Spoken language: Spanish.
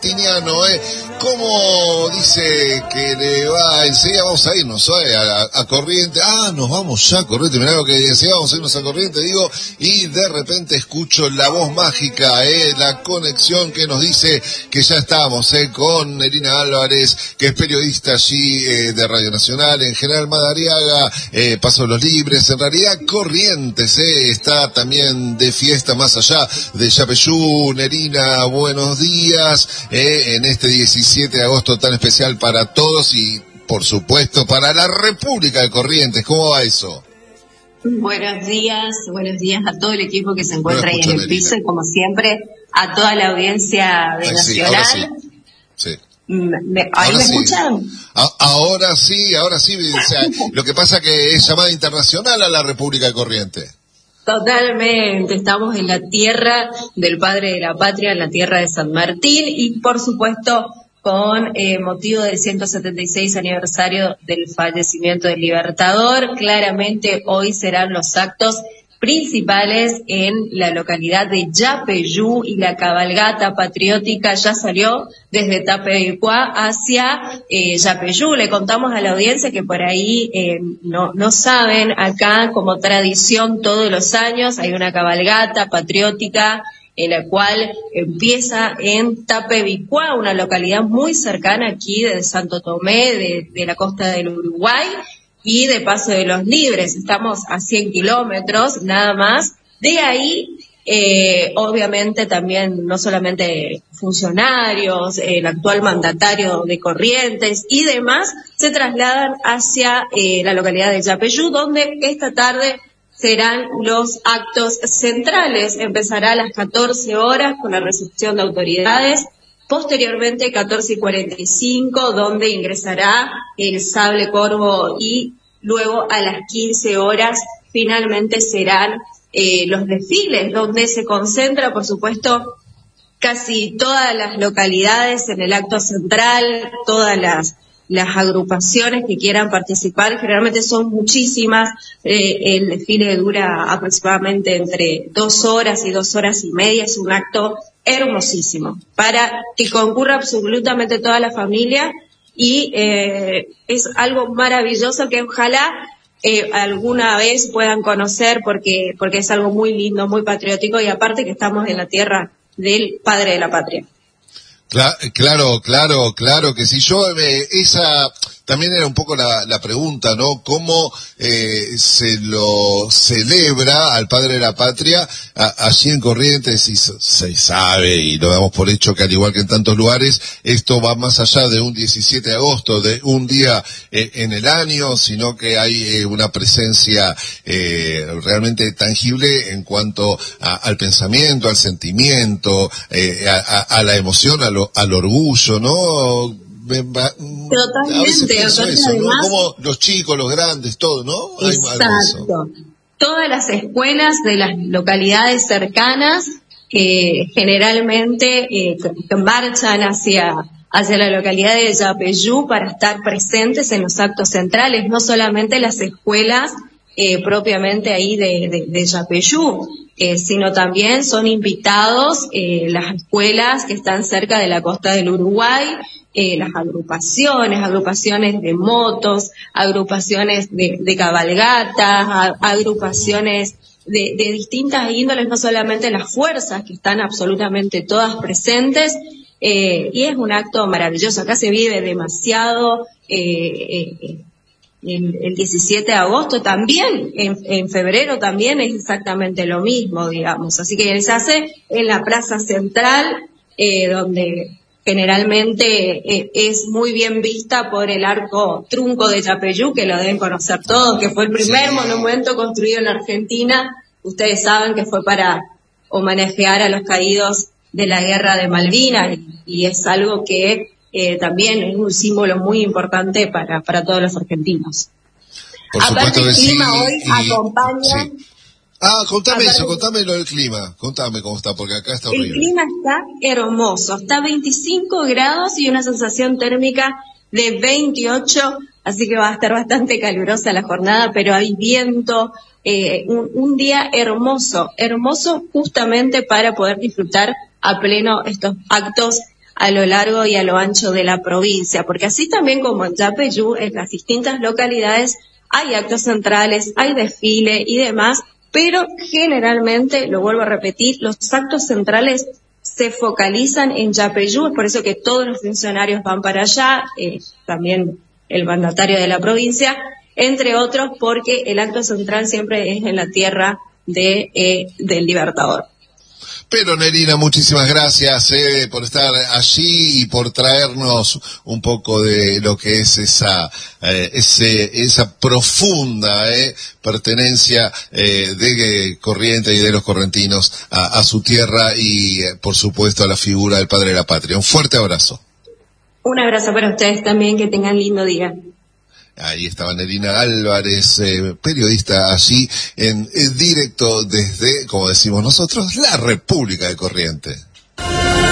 Martiniano, ¿cómo dice que le va? Enseguida vamos a irnos a Corrientes. Nos vamos ya a Corrientes, mirá lo que decía, vamos a irnos a Corrientes, digo, y de repente escucho la voz mágica, la conexión que nos dice que ya estamos con Nerina Álvarez, que es periodista allí de Radio Nacional, en General Madariaga, Paso de los Libres, en realidad Corrientes, está también de fiesta más allá de Yapeyú. Nerina, buenos días, en este 17 de agosto tan especial para todos y, por supuesto, para la República de Corrientes. ¿Cómo va eso? Buenos días a todo el equipo que se encuentra ahí en el piso y, como siempre, a toda la audiencia de Nacional. Sí. ¿Ahí me escuchan? Ahora sí. O sea, lo que pasa que es llamada internacional a la República de Corrientes. Totalmente, estamos en la tierra del padre de la patria, en la tierra de San Martín, y por supuesto con motivo del 176 aniversario del fallecimiento del Libertador. Claramente hoy serán los actos principales en la localidad de Yapeyú, y la cabalgata patriótica ya salió desde Tapecuá hacia Yapeyú. Le contamos a la audiencia que por ahí no saben, acá como tradición todos los años hay una cabalgata patriótica en la cual empieza en Tapecuá, una localidad muy cercana aquí de Santo Tomé, de la costa del Uruguay, y de Paso de los Libres. Estamos a 100 kilómetros nada más. De ahí, obviamente también no solamente funcionarios, el actual mandatario de Corrientes y demás, se trasladan hacia la localidad de Yapeyú, donde esta tarde serán los actos centrales. Empezará a las 14 horas con la recepción de autoridades. Posteriormente, 14:45, donde ingresará el sable corvo, y luego a las 15 horas finalmente serán los desfiles, donde se concentra, por supuesto, casi todas las localidades en el acto central, todas las agrupaciones que quieran participar. Generalmente son muchísimas. El desfile dura aproximadamente entre 2 horas y 2 horas y media. Es un acto hermosísimo para que concurra absolutamente toda la familia, y es algo maravilloso que ojalá alguna vez puedan conocer, porque es algo muy lindo, muy patriótico, y aparte que estamos en la tierra del padre de la patria. Claro que sí. Esa también era un poco la pregunta, ¿no? ¿Cómo se lo celebra al padre de la patria allí en Corrientes? Y se sabe, y lo damos por hecho, que al igual que en tantos lugares, esto va más allá de un 17 de agosto, de un día en el año, sino que hay una presencia realmente tangible en cuanto al pensamiento, al sentimiento, a la emoción, al orgullo, ¿no? Totalmente, eso, ¿no? Como los chicos, los grandes, todo, ¿no? Exacto. Todas las escuelas de las localidades cercanas generalmente marchan hacia la localidad de Yapeyú para estar presentes en los actos centrales, no solamente las escuelas propiamente ahí de Yapeyú, sino también son invitados las escuelas que están cerca de la costa del Uruguay, las agrupaciones de motos, agrupaciones de cabalgatas, agrupaciones de distintas índoles, no solamente las fuerzas, que están absolutamente todas presentes, y es un acto maravilloso. Acá se vive demasiado. El 17 de agosto también, en febrero también es exactamente lo mismo, digamos. Así que se hace en la plaza central, donde generalmente es muy bien vista por el arco trunco de Yapeyú, que lo deben conocer todos, que fue el primer monumento construido en Argentina. Ustedes saben que fue para homenajear a los caídos de la guerra de Malvinas, y es algo que también es un símbolo muy importante para todos los argentinos. Aparte, el clima hoy acompaña. Sí. Contame lo del clima, contame cómo está, porque acá está horrible. El clima está hermoso, está a 25 grados y una sensación térmica de 28, así que va a estar bastante calurosa la jornada, pero hay viento, un día hermoso justamente para poder disfrutar a pleno estos actos a lo largo y a lo ancho de la provincia, porque así también como en Yapeyú, en las distintas localidades hay actos centrales, hay desfile y demás, pero generalmente, lo vuelvo a repetir, los actos centrales se focalizan en Yapeyú, es por eso que todos los funcionarios van para allá, también el mandatario de la provincia, entre otros, porque el acto central siempre es en la tierra del Libertador. Pero Nerina, muchísimas gracias por estar allí y por traernos un poco de lo que es esa profunda pertenencia de Corrientes y de los correntinos a su tierra y por supuesto a la figura del padre de la patria. Un fuerte abrazo. Un abrazo para ustedes también, que tengan lindo día. Ahí estaba Nerina Álvarez, periodista allí en directo desde, como decimos nosotros, la República de Corrientes.